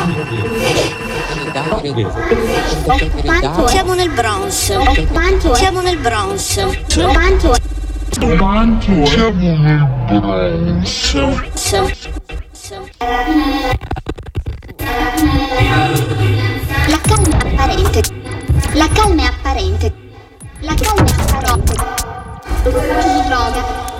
Siamo nel Bronx. Siamo nel Bronx. La calma è apparente. La calma è apparente. La calma è apparente. Droga.